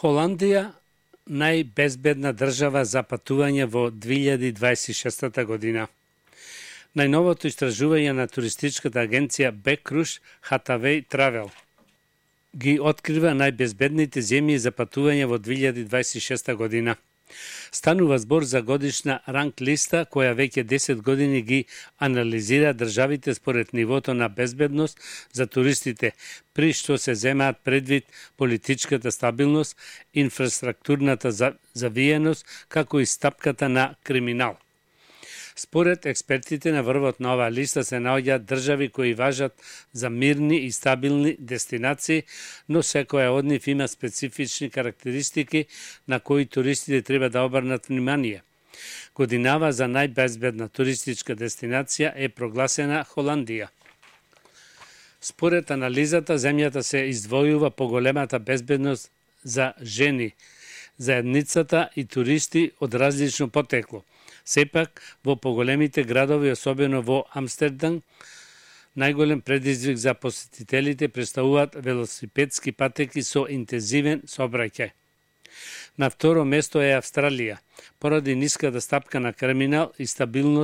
Холандија најбезбедна држава за патување во 2026 година. Најновото истражување на туристичката агенција Бекруш Хатавеј Травел ги открива најбезбедните земји за патување во 2026 година. Станува збор за годишна ранг листа која веќе 10 години ги анализира државите според нивото на безбедност за туристите, при што се земаат предвид политичката стабилност, инфраструктурната завиеност, како и стапката на криминал. Според експертите на врвот на оваа листа се наоѓаат држави кои важат за мирни и стабилни дестинации, но секоја од нив има специфични карактеристики на кои туристите треба да обрнат внимание. Годинава за најбезбедна туристичка дестинација е прогласена Холандија. Според анализата, земјата се издвојува по големата безбедност за жени, заедницата и туристи од различно потекло. Сепак, во поголемите градови, особено во Амстердам, најголем предизвик за посетителите представуваат велосипедски патеки со интензивен сообраќај. На второ место е Австралија, поради ниската стапка на криминал и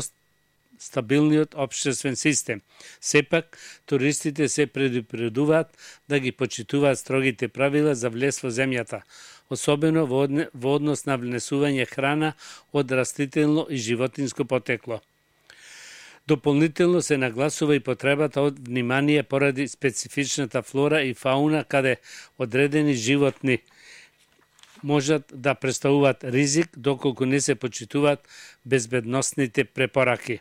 стабилниот општествен систем. Сепак, туристите се предупредуваат да ги почитуваат строгите правила за влез во земјата, особено во однос на внесување храна од растително и животинско потекло. Дополнително се нагласува и потребата од внимание поради специфичната флора и фауна каде одредени животни можат да представуваат ризик доколку не се почитуваат безбедносните препораки.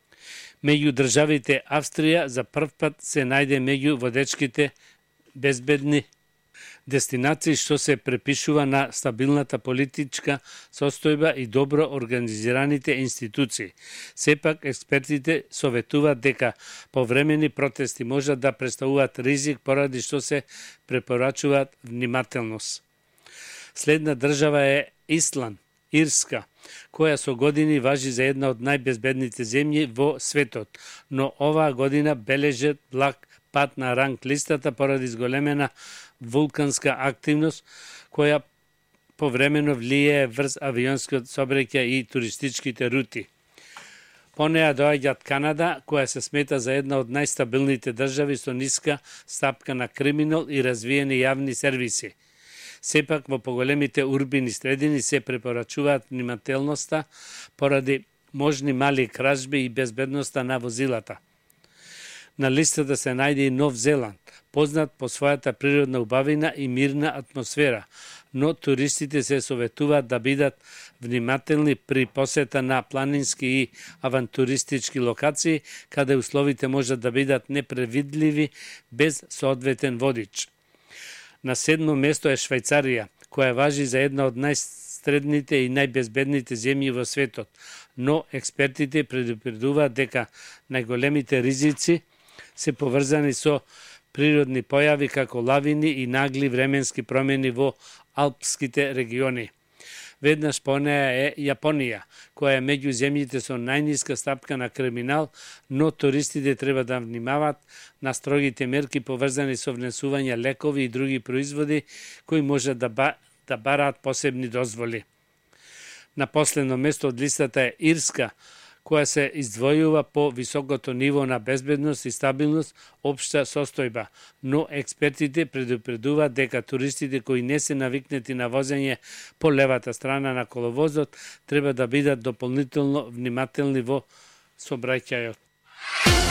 Меѓу државите Австрија за прв пат се најде меѓу водечките безбедни дестинации што се препишува на стабилната политичка состојба и добро организираните институции. Сепак, експертите советуваат дека повремени протести можат да представуваат ризик поради што се препорачуваат внимателност. Следна држава е Исланд, Ирска, која со години важи за една од најбезбедните земји во светот, но оваа година бележат благ пат на ранг листата поради зголемена вулканска активност, која повремено влијае врз авионскиот сообраќај и туристичките рути. По неа доаѓаат Канада, која се смета за една од најстабилните држави со ниска стапка на криминал и развиени јавни сервиси. Сепак во поголемите урбини средини се препорачуваат внимателноста поради можни мали кражби и безбедноста на возилата. На листата се најде и Нов Зеланд, познат по својата природна убавина и мирна атмосфера, но туристите се советуваат да бидат внимателни при посета на планински и авантуристички локации, каде условите можат да бидат непредвидливи без соодветен водич. На седмо место е Швајцарија, која важи за една од најстредните и најбезбедните земји во светот, но експертите предупредуваат дека најголемите ризици се поврзани со природни појави како лавини и нагли временски промени во алпските региони. Веднаш по неа е Јапонија, која е меѓу земјите со најниска стапка на криминал, но туристите треба да внимаваат на строгите мерки поврзани со внесување лекови и други производи кои можат да бараат посебни дозволи. На последно место од листата е Ирска, која се издвојува по високото ниво на безбедност и стабилност општа состојба, но експертите предупредуваат дека туристите кои не се навикнети на возење по левата страна на коловозот треба да бидат дополнително внимателни во сообраќајот.